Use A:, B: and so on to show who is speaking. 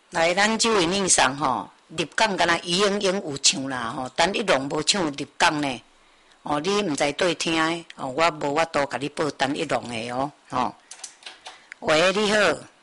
A: 来，咱这位女士吼，入港敢若伊英有唱啦吼，但一龙无唱入港呢。哦，你毋知对听的哦，我无法度甲你报单一龙的哦。吼，喂，你好。